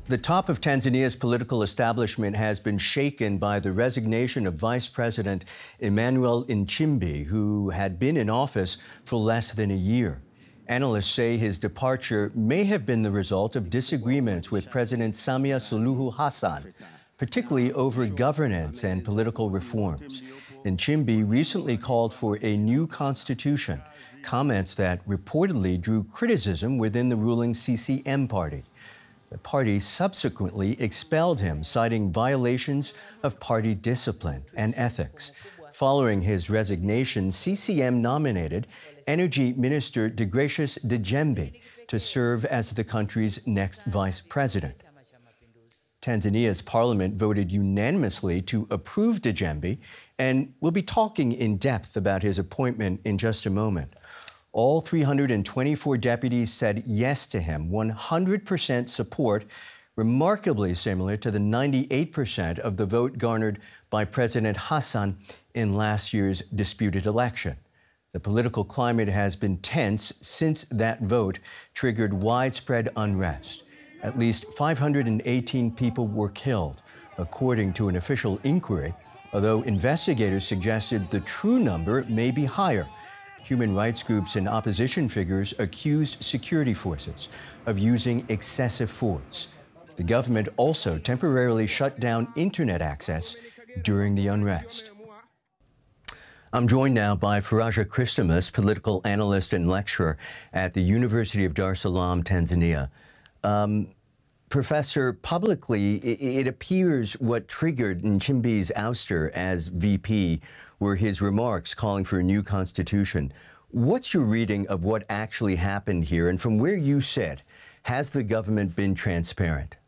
The top of Tanzania's political establishment has been shaken by the resignation of Vice President Emmanuel Nchimbi, who had been in office for less than a year. Analysts say his departure may have been the result of disagreements with President Samia Suluhu Hassan, particularly over governance and political reforms. Nchimbi recently called for a new constitution, comments that reportedly drew criticism within the ruling CCM party. The party subsequently expelled him, citing violations of party discipline and ethics. Following his resignation, CCM nominated Energy Minister Degracius Dejembe to serve as the country's next vice president. Tanzania's parliament voted unanimously to approve Dejembe, and we'll be talking in depth about his appointment in just a moment. All 324 deputies said yes to him, 100% support, remarkably similar to the 98% of the vote garnered by President Hassan in last year's disputed election. The political climate has been tense since that vote triggered widespread unrest. At least 518 people were killed, according to an official inquiry, although investigators suggested the true number may be higher. Human rights groups and opposition figures accused security forces of using excessive force. The government also temporarily shut down internet access during the unrest. I'm joined now by Faraja Christomus, political analyst and lecturer at the University of Dar es Salaam, Tanzania. Professor, publicly, it appears what triggered Nchimbi's ouster as VP were his remarks calling for a new constitution. What's your reading of what actually happened here? And from where you sit, has the government been transparent?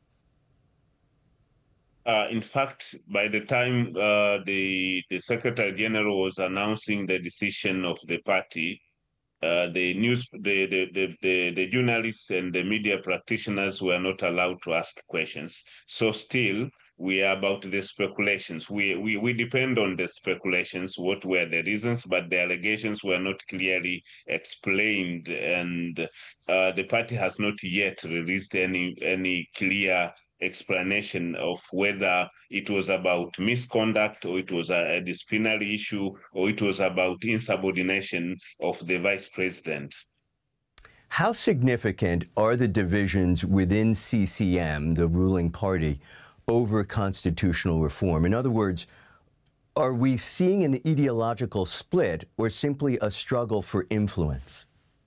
In fact, by the time the Secretary General was announcing the decision of the party, the journalists and the media practitioners were not allowed to ask questions. So still, we are about the speculations. We depend on the speculations, what were the reasons, but the allegations were not clearly explained, and the party has not yet released any clear explanation of whether it was about misconduct or it was a disciplinary issue or it was about insubordination of the vice president. How significant are the divisions within CCM, the ruling party, over constitutional reform? In other words, are we seeing an ideological split or simply a struggle for influence?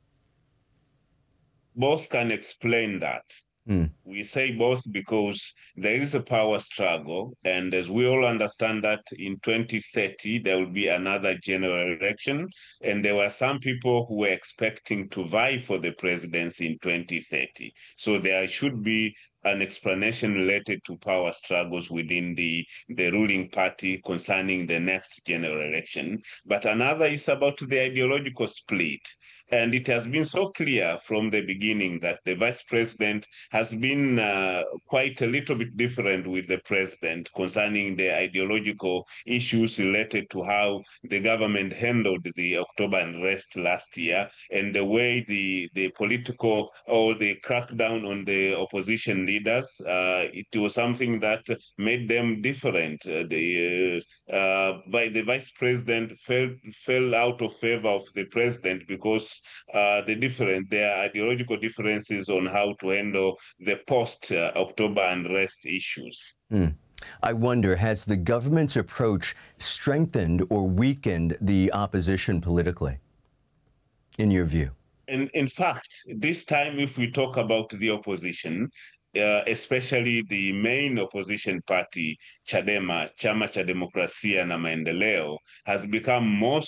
Both can explain that. We say both because there is a power struggle, and as we all understand that in 2030 there will be another general election, and there were some people who were expecting to vie for the presidency in 2030. So there should be an explanation related to power struggles within the ruling party concerning the next general election. But another is about the ideological split. And it has been so clear from the beginning that the vice president has been quite a little bit different with the president concerning the ideological issues related to how the government handled the October unrest last year and the way the political or the crackdown on the opposition leaders. It was something that made them different. The vice president fell out of favor of the president because their ideological differences on how to handle the post-October unrest issues. I wonder, has the government's approach strengthened or weakened the opposition politically, in your view? In fact, this time, if we talk about the opposition, especially the main opposition party, Chadema, Chama cha Demokrasia na Maendeleo, has become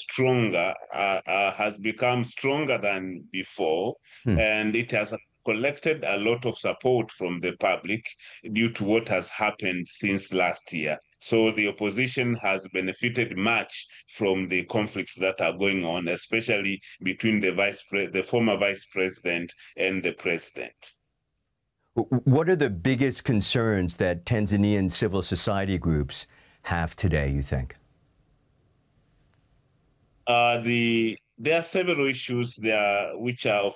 stronger than before, and it has collected a lot of support from the public due to what has happened since last year. So the opposition has benefited much from the conflicts that are going on, especially between the former vice president and the president. What are the biggest concerns that Tanzanian civil society groups have today, you think? The There are several issues there which are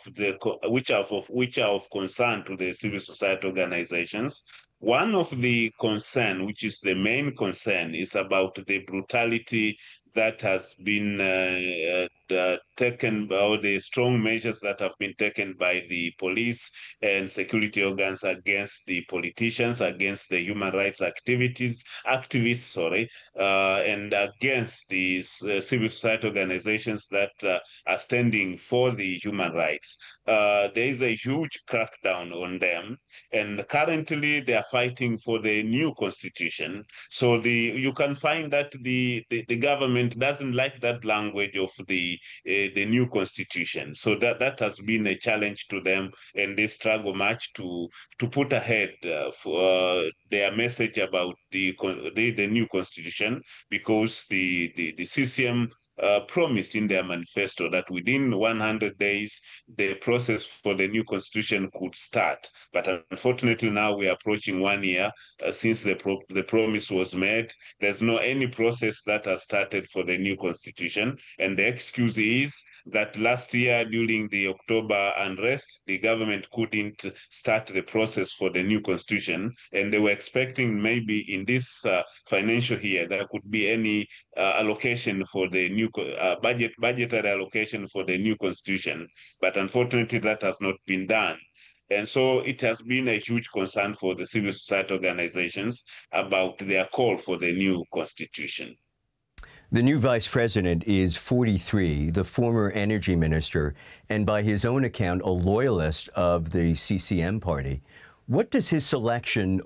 of concern to the civil society organizations. One of the concern, which is the main concern, is about the brutality that has been taken, or the strong measures that have been taken by the police and security organs against the politicians, against the human rights activists, and against the civil society organizations that are standing for the human rights. There is a huge crackdown on them, and currently they are fighting for the new constitution. So you can find that the government doesn't like that language of the new constitution. So that has been a challenge to them, and they struggle much to put ahead for their message about the new constitution, because the CCM promised in their manifesto that within 100 days, the process for the new constitution could start. But unfortunately, now we are approaching 1 year since the promise was made. There's no any process that has started for the new constitution. And the excuse is that last year during the October unrest, the government couldn't start the process for the new constitution. And they were expecting maybe in this financial year, there could be any allocation for the new budgetary allocation for the new constitution. But unfortunately, that has not been done. And so it has been a huge concern for the civil society organizations about their call for the new constitution. The new vice president is 43, the former energy minister, and by his own account, a loyalist of the CCM party. What does his selection